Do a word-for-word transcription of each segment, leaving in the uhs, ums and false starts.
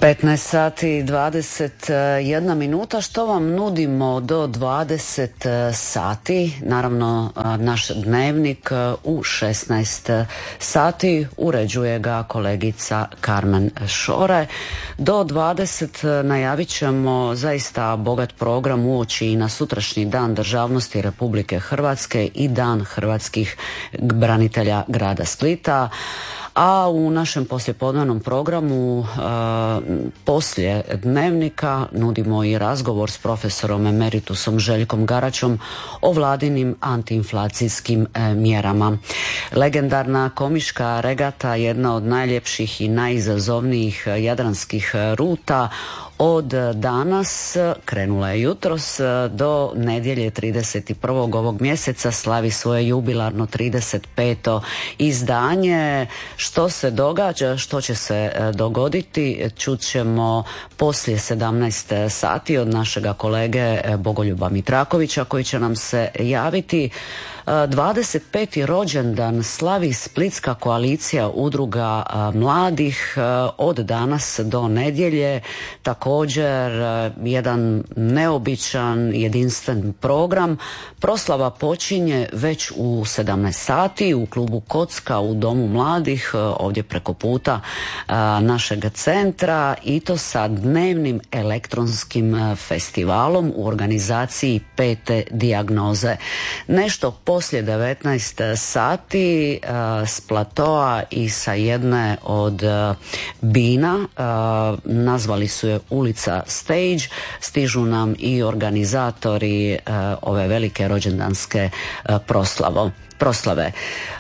petnaest sati dvadeset jedna minuta. Što vam nudimo do dvadeset sati? Naravno, naš dnevnik u šesnaest sati uređuje ga kolegica Karmen Šore. Do dvadeset najavit ćemo zaista bogat program uoči i na sutrašnji dan državnosti Republike Hrvatske i dan hrvatskih branitelja grada Splita. A u našem poslijepodnevnom programu e, poslije dnevnika nudimo i razgovor s profesorom emeritusom Željkom Garačom o vladinim antiinflacijskim e, mjerama. Legendarna komiška regata, jedna od najljepših i najizazovnijih jadranskih ruta, od danas, krenula je jutros, do nedjelje trideset prvog ovog mjeseca slavi svoje jubilarno trideset peto izdanje. Što se događa, što će se dogoditi, čut ćemo poslije sedamnaest sati od našega kolege Bogoljuba Mitrakovića koji će nam se javiti. dvadeset peti rođendan slavi Splitska koalicija udruga mladih od danas do nedjelje. Također jedan neobičan, jedinstven program. Proslava počinje već u sedamnaest sati u klubu Kocka u Domu mladih, ovdje preko puta našeg centra, i to sa dnevnim elektronskim festivalom u organizaciji Pete dijagnoze. Nešto poslije devetnaest sati s platoa i sa jedne od bina, nazvali su je Ulica Stage, stižu nam i organizatori ove velike rođendanske proslavo. proslave.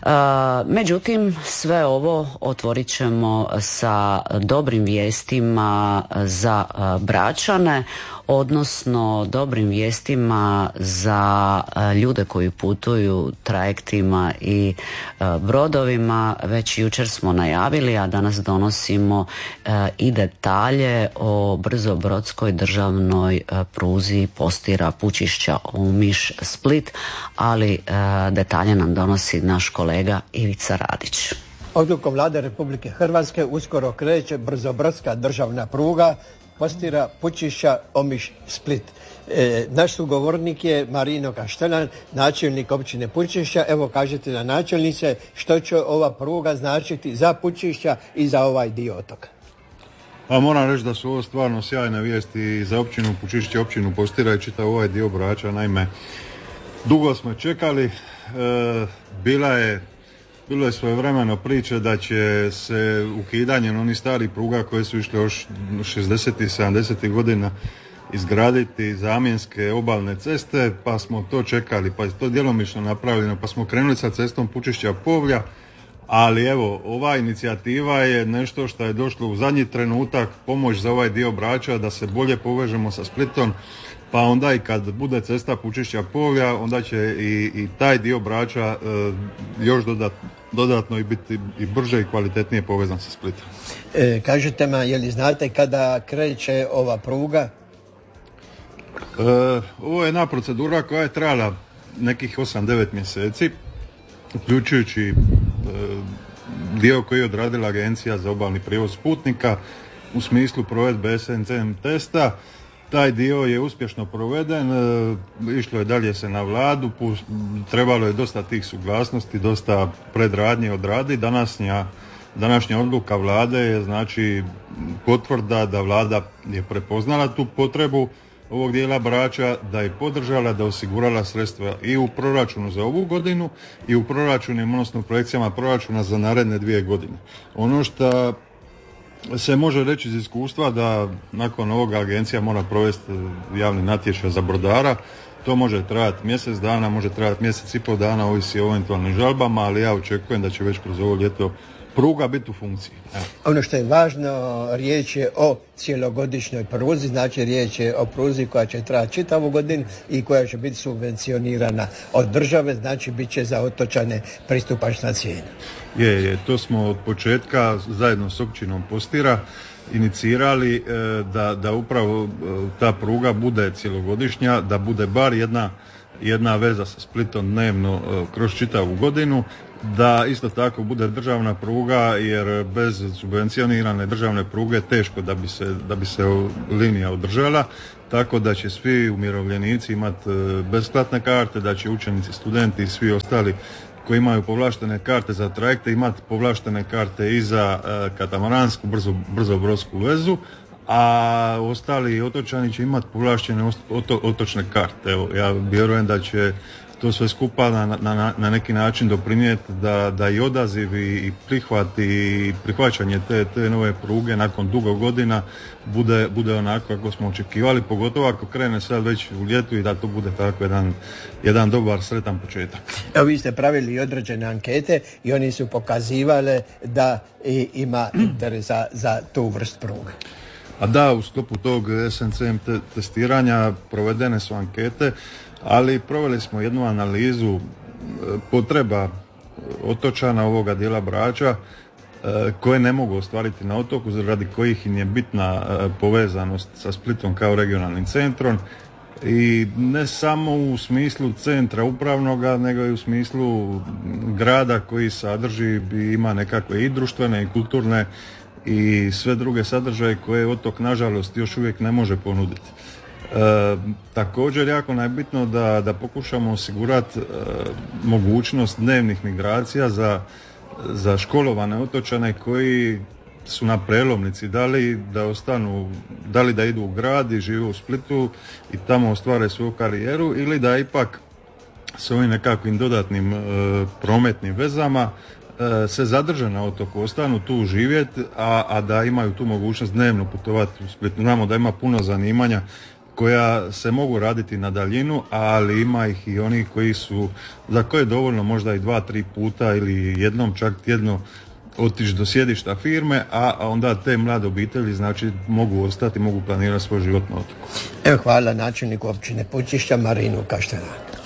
Međutim, sve ovo otvorit ćemo sa dobrim vijestima za Bračane, odnosno dobrim vijestima za ljude koji putuju trajektima i brodovima. Već jučer smo najavili, a danas donosimo i detalje o brzobrodskoj državnoj pruzi Postira, Pučišća, Omiš, Split, ali detalje nam donosi naš kolega Ivica Radić. Odlukom Vlade Republike Hrvatske uskoro kreće brzobrodska državna pruga Postira, Pučišća, Omiš, Split. E, naš sugovornik je Marino Kaštelan, načelnik općine Pučišća. Evo, kažete na načelnice što će ova pruga značiti za Pučišća i za ovaj dio otoka. A moram reći da su ovo stvarno sjajne vijesti za općinu Pučišće, općinu Postira i čitav ovaj dio Brača. Naime, dugo smo čekali, e, bila je Bilo je svojevremeno priče da će se ukidanjem onih starih pruga koje su išle još šezdesetih, sedamdesetih godina izgraditi zamjenske obalne ceste, pa smo to čekali, pa je to djelomično napravljeno, pa smo krenuli sa cestom Pučišća-Povlja, ali evo, ova inicijativa je nešto što je došlo u zadnji trenutak, pomoć za ovaj dio Brača da se bolje povežemo sa Splitom, pa onda i kad bude cesta Pučišća-Povlja, onda će i, i taj dio Brača e, još dodat, dodatno i biti i brže i kvalitetnije povezan sa Splitom. E, kažete ma, je li znate kada kreće ova pruga? E, ovo je jedna procedura koja je trajala nekih osam devet mjeseci, uključujući e, dio koji je odradila Agencija za obalni prijevoz putnika u smislu provedbe S N C M testa. Taj dio je uspješno proveden, e, išlo je dalje se na vladu, pu, trebalo je dosta tih suglasnosti, dosta predradnje odradi. Današnja, današnja odluka vlade je znači potvrda da vlada je prepoznala tu potrebu ovog dijela Brača, da je podržala, da osigurala sredstva i u proračunu za ovu godinu i u proračunima, odnosno projekcijama proračuna za naredne dvije godine. Ono što se može reći iz iskustva da nakon ovoga agencija mora provesti javni natječaj za brodara. To može trajati mjesec dana, može trajati mjesec i pol dana, ovisi o eventualnim žalbama, ali ja očekujem da će već kroz ovo ljeto pruga biti u funkciji. Evo. Ono što je važno, riječ je o cijelogodišnjoj pruzi, znači riječ je o pruzi koja će trajati čitavu godinu i koja će biti subvencionirana od države, znači bit će za otočane pristupačna cijena. Je, je, to smo od početka zajedno s općinom Postira inicirali e, da, da upravo e, ta pruga bude cjelogodišnja, da bude bar jedna jedna veza sa Splitom dnevno kroz čitavu godinu da isto tako bude državna pruga, jer bez subvencionirane državne pruge teško da bi se, da bi se linija održala, tako da će svi umirovljenici imati besplatne karte, da će učenici, studenti i svi ostali koji imaju povlaštene karte za trajekte imati povlaštene karte i za katamaransku brzo, brzobrodsku vezu, a ostali otočani će imati povlaštene oto, otočne karte. Evo, ja vjerujem da će to sve skupa na, na, na neki način doprinijeti da, da i odaziv i prihvat i prihvaćanje te, te nove pruge nakon dugo godina bude, bude onako kako smo očekivali, pogotovo ako krene sad već u ljetu i da to bude tako jedan, jedan dobar, sretan početak. Evo, vi ste pravili određene ankete i oni su pokazivali da i, ima interes za, za tu vrst pruge. A da, u sklopu tog S N C M te, testiranja provedene su ankete, ali proveli smo jednu analizu potreba otočana ovoga dijela Brača koje ne mogu ostvariti na otoku, radi kojih im je bitna povezanost sa Splitom kao regionalnim centrom, i ne samo u smislu centra upravnoga, nego i u smislu grada koji sadrži i ima nekakve i društvene i kulturne i sve druge sadržaje koje otok nažalost još uvijek ne može ponuditi. E, također jako najbitno da, da pokušamo osigurati e, mogućnost dnevnih migracija za, za školovane otočane koji su na prelomnici, da li da ostanu, da li da idu u grad i žive u Splitu i tamo ostvare svoju karijeru, ili da ipak s ovim nekakvim dodatnim e, prometnim vezama e, se zadrže na otoku, ostanu tu živjeti, a, a da imaju tu mogućnost dnevno putovati u Split. Znamo da ima puno zanimanja koja se mogu raditi na daljinu, ali ima ih i oni koji su, za koje je dovoljno možda i dva, tri puta ili jednom čak tjedno otići do sjedišta firme, a onda te mlade obitelji znači mogu ostati, mogu planirati svoj život na otoku. Evo, hvala načelniku općine Pučišća Marinu Kaštelan.